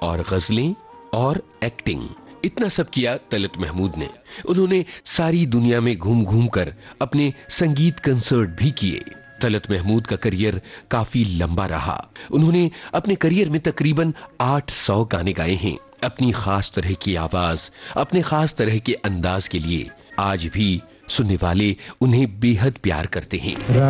और गजलें और एक्टिंग, इतना सब किया तलत महमूद ने। उन्होंने सारी दुनिया में घूम घूम कर अपने संगीत कंसर्ट भी किए। तलत महमूद का करियर काफी लंबा रहा। उन्होंने अपने करियर में तकरीबन 800 गाने गाए हैं। अपनी खास तरह की आवाज, अपने खास तरह के अंदाज के लिए आज भी सुनने वाले उन्हें बेहद प्यार करते हैं।